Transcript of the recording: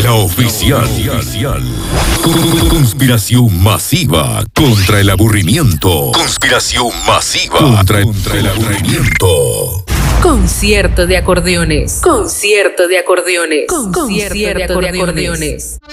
Página oficial. Conspiración masiva contra el aburrimiento. Conspiración masiva contra el aburrimiento. Concierto de acordeones. Concierto de acordeones. Concierto de acordeones.